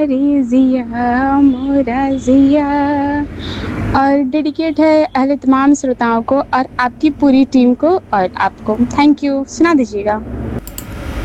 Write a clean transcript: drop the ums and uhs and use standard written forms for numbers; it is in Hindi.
रे जिया मोरा जिया। और डेडिकेट है अहले तमाम श्रोताओं को और आपकी पूरी टीम को और आपको। थैंक यू, सुना दीजिएगा।